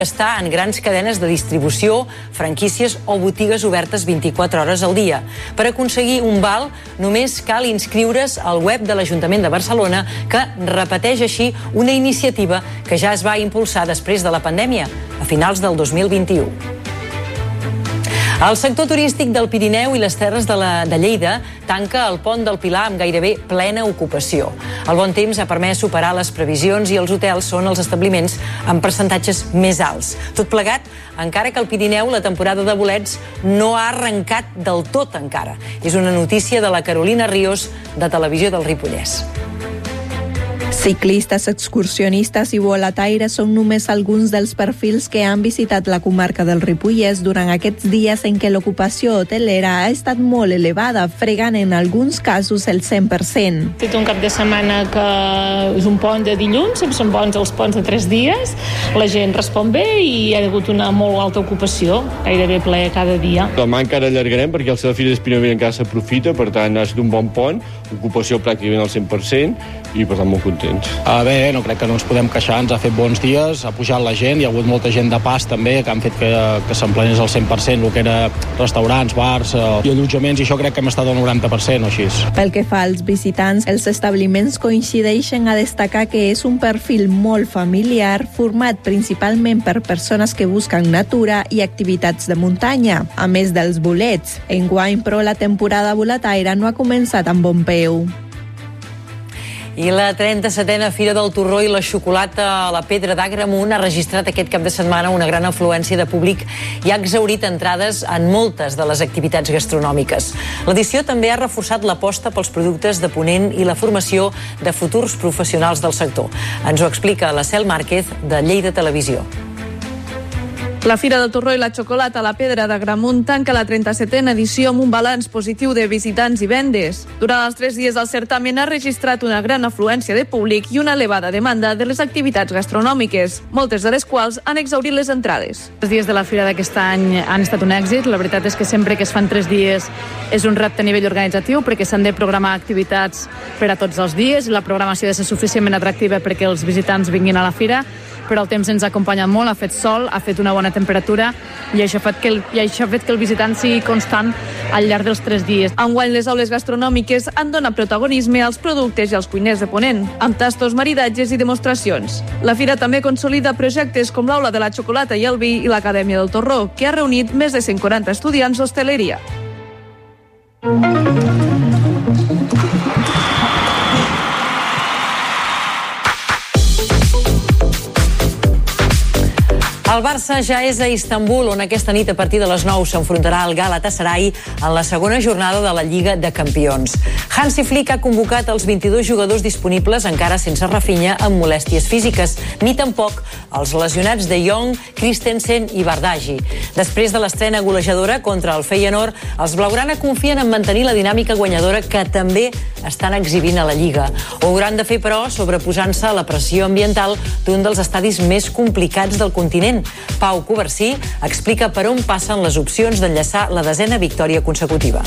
està en grans cadenes de distribució, franquícies o botigues obertes 24 hores al dia. Per aconseguir un val, només cal inscriure's al web de l'Ajuntament de Barcelona, que repeteix així una iniciativa que ja es va impulsar després de la pandèmia, a finals del 2021. El sector turístic del Pirineu i les Terres de Lleida tanca el pont del Pilar amb gairebé plena ocupació. El bon temps ha permès superar les previsions i els hotels són els establiments amb percentatges més alts. Tot plegat, encara que al Pirineu la temporada de bolets no ha arrencat del tot encara. És una notícia de la Carolina Ríos, de Televisió del Ripollès. Ciclistes, excursionistes i boletaires són només alguns dels perfils que han visitat la comarca del Ripollès durant aquests dies en què l'ocupació hotelera ha estat molt elevada, fregant en alguns casos el 100%. He fet un cap de setmana que és un pont de dilluns, sempre són bons els ponts de 3 dies, la gent respon bé i hi ha hagut una molt alta ocupació, gairebé ple cada dia. Demà encara allargarem perquè el Fira d'Espinavera encara s'aprofita, per tant ha estat un bon pont, ocupació pràcticament al 100% i per tant molt contents. Bé, no crec que no ens podem queixar, ens ha fet bons dies, ha pujat la gent, hi ha hagut molta gent de pas també, que han fet que s'emplenés al 100% el que era restaurants, bars i allotjaments, i això crec que hem estat al 90% o així. Pel que fa als visitants, els establiments coincideixen a destacar que és un perfil molt familiar, format principalment per persones que busquen natura i activitats de muntanya, a més dels bolets. Enguany, però, la temporada boletaire no ha començat amb bon peu. I la 37a Fira del Torró i la Xocolata a la Pedra d'Agramunt ha registrat aquest cap de setmana una gran afluència de públic i ha exhaurit entrades en moltes de les activitats gastronòmiques. L'edició també ha reforçat l'aposta pels productes de Ponent i la formació de futurs professionals del sector. Ens ho explica la Cel Márquez, de Lleida Televisió. La Fira del Torró i la Xocolata a la Pedra d'Agramunt tanca la 37a edició amb un balanç positiu de visitants i vendes. Durant els 3 dies del certamen ha registrat una gran afluència de públic i una elevada demanda de les activitats gastronòmiques, moltes de les quals han exhaurit les entrades. Els dies de la Fira d'aquest any han estat un èxit. La veritat és que sempre que es fan 3 dies és un repte a nivell organitzatiu perquè s'han de programar activitats per a tots els dies i la programació ha de ser suficientment atractiva perquè els visitants vinguin a la fira, però el temps ens ha acompanyat molt, ha fet sol, ha fet una bona temperatura i això ha fet que el visitant sigui constant al llarg dels 3 dies. Enguany les aules gastronòmiques han donat protagonisme als productes i als cuiners de Ponent, amb tastos, maridatges i demostracions. La fira també consolida projectes com l'Aula de la Xocolata i el Vi i l'Acadèmia del Torró, que ha reunit més de 140 estudiants d'hostaleria. El Barça ja és a Istanbul, on aquesta nit a partir de les 9 s'enfrontarà al Galatasaray en la segona jornada de la Lliga de Campions. Hansi Flick ha convocat els 22 jugadors disponibles, encara sense Rafinha, amb molèsties físiques, ni tampoc els lesionats de Jong, Christensen i Bardghji. Després de l'estrena golejadora contra el Feyenoord, els blaugrana confien en mantenir la dinàmica guanyadora que també estan exhibint a la Lliga. Ho hauran de fer, però, sobreposant-se a la pressió ambiental d'un dels estadis més complicats del continent. Pau Coversí explica per on passen les opcions d'enllaçar la 10a victòria consecutiva.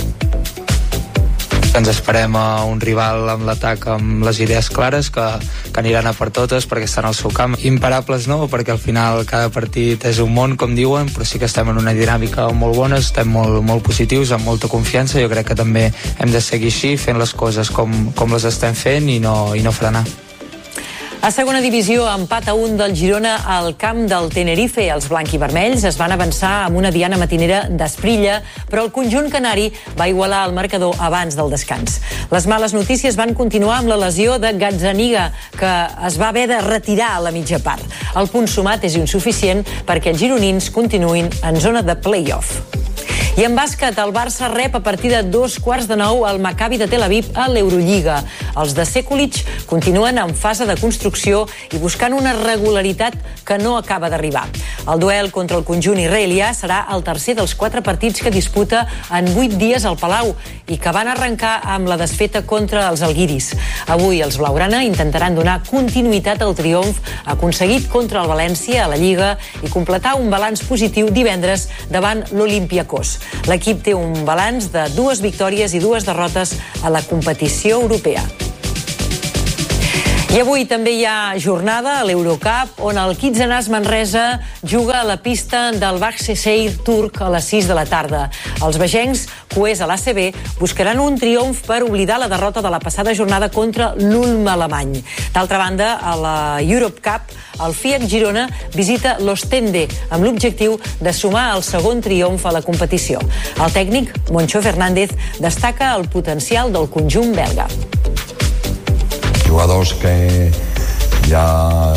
Ens esperem a un rival amb l'atac amb les idees clares que aniran a per totes perquè estan al seu camp. Imparables no, perquè al final cada partit és un món, com diuen, però sí que estem en una dinàmica molt bona, estem molt positius, amb molta confiança. Jo crec que també hem de seguir així, fent les coses com les estem fent i no frenar. A segona divisió, empat a 1 del Girona al camp del Tenerife. Els blanc-i-vermells es van avançar amb una diana matinera d'Esprilla, però el conjunt canari va igualar el marcador abans del descans. Les males notícies van continuar amb la lesió de Gazzaniga, que es va haver de retirar a la mitja part. El punt sumat és insuficient perquè els gironins continuïn en zona de play-off. I en bàsquet, el Barça rep a partir de 8:45 el Maccabi de Tel Aviv a l'Eurolliga. Els de Sekulic continuen en fase de construcció i buscant una regularitat que no acaba d'arribar. El duel contra el conjunt israelià serà el tercer dels 4 partits que disputa en 8 dies al Palau i que van arrencar amb la desfeta contra els alguiris. Avui els blaugrana intentaran donar continuïtat al triomf aconseguit contra el València a la Lliga i completar un balanç positiu divendres davant l'Olympiakos. L'equip té un balanç de 2 victòries i 2 derrotes a la competició europea. I avui també hi ha jornada a l'Eurocup, on el Kitsenàs Manresa juga a la pista del Bahçeşehir turc a les 6 de la tarda. Els vegencs, coers a l'ACB, buscaran un triomf per oblidar la derrota de la passada jornada contra l'Ulm alemany. D'altra banda, a la Eurocup, el FIAC Girona visita l'Ostende amb l'objectiu de sumar el segon triomf a la competició. El tècnic, Moncho Fernández, destaca el potencial del conjunt belga. Jugadors que ja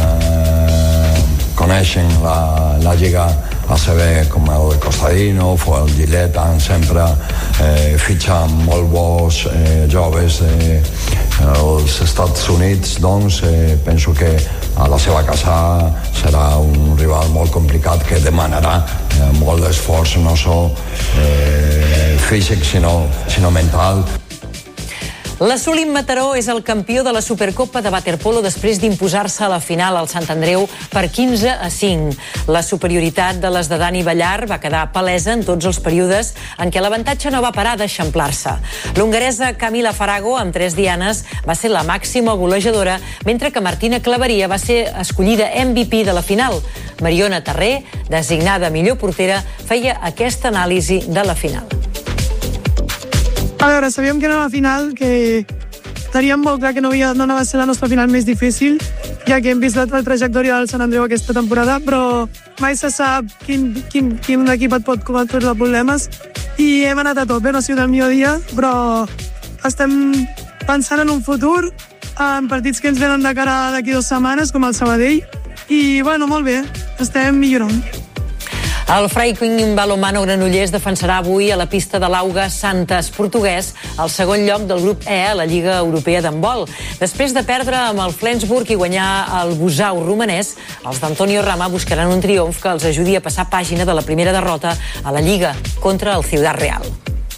coneixen la Lliga ACB, com el Costadino o el Gilletan, sempre fitxen molt bons joves dels Estats Units. Doncs penso que a la seva casa serà un rival molt complicat que demanarà molt d'esforç, no sols físic sinó mental. L'Assolim Mataró és el campió de la Supercopa de waterpolo després d'imposar-se a la final al Sant Andreu per 15-5. La superioritat de les de Dani Ballar va quedar palesa en tots els períodes en què l'avantatge no va parar d'eixamplar-se. L'hongaresa Camila Farago, amb 3 dianes, va ser la màxima golejadora, mentre que Martina Claveria va ser escollida MVP de la final. Mariona Terré, designada millor portera, feia aquesta anàlisi de la final. A veure, sabíem que era una final que teníem molt clar que no va ser la nostra final més difícil, ja que hem vist la trajectòria del Sant Andreu aquesta temporada, però mai se sap quin equip et pot cometre problemes i hem anat a tope, no ha sigut el millor dia, però estem pensant en un futur, en partits que ens venen de cara d'aquí 2 setmanes, com el Sabadell, i bueno, molt bé, estem millorant. El Freiking Balonmano Granollers defensarà avui a la pista de l'Auga Santes portuguès el segon lloc del grup E a la Lliga Europea d'handbol. Després de perdre amb el Flensburg i guanyar el Busau romanès, els d'Antonio Rama buscaran un triomf que els ajudi a passar pàgina de la primera derrota a la Lliga contra el Ciudad Real.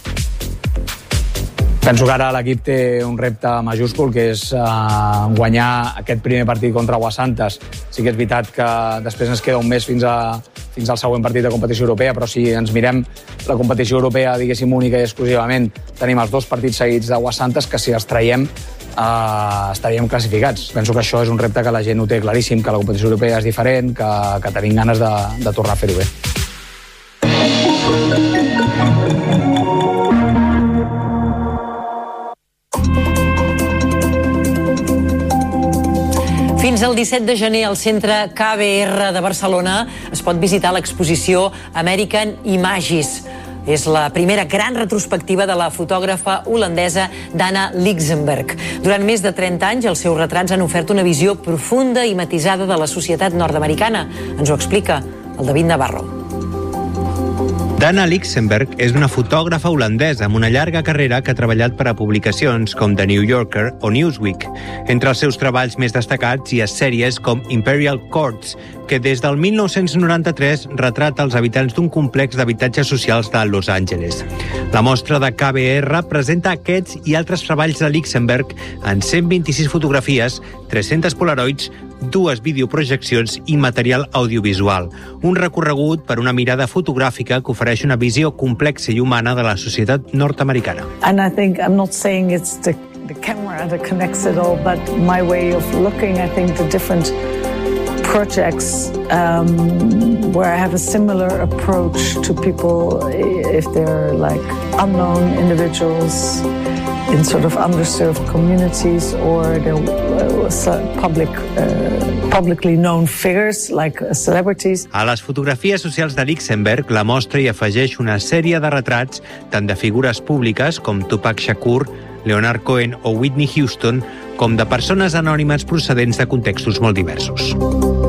Penso que ara l'equip té un repte majúscul, que és guanyar aquest primer partit contra Aguasantes. Sí que és veritat que després ens queda un mes fins al següent partit de competició europea, però si ens mirem la competició europea, diguéssim, única i exclusivament, tenim els 2 partits seguits d'Aguasantes, que si els traiem estaríem classificats. Penso que això és un repte que la gent ho té claríssim, que la competició europea és diferent, que tenim ganes de tornar a fer-ho bé. Fins al 17 de gener al centre KBR de Barcelona es pot visitar l'exposició American Images. És la primera gran retrospectiva de la fotògrafa holandesa Dana Lichtenberg. Durant més de 30 anys, els seus retrats han ofert una visió profunda i matisada de la societat nord-americana. Ens ho explica el David Navarro. Dana Lichtenberg és una fotògrafa holandesa amb una llarga carrera que ha treballat per a publicacions com The New Yorker o Newsweek. Entre els seus treballs més destacats hi ha sèries com Imperial Courts, que des del 1993 retrata els habitants d'un complex d'habitatges socials de Los Angeles. La mostra de KBR presenta aquests i altres treballs de Lichtenberg en 126 fotografies, 300 polaroids, 2 videoprojeccions i material audiovisual. Un recorregut per una mirada fotogràfica que ofereix una visió complexa i humana de la societat nord-americana. And I think I'm not saying it's the camera that connects it all, but my way of looking, I think the different projects where I have a similar approach to people if they're like unknown individuals in sort of underserved communities or they're publicly known figures like celebrities. A les fotografies socials de Lichtenberg, la mostra hi afegeix una sèrie de retrats tant de figures públiques com Tupac Shakur, Leonard Cohen o Whitney Houston, com de persones anònimes procedents de contextos molt diversos.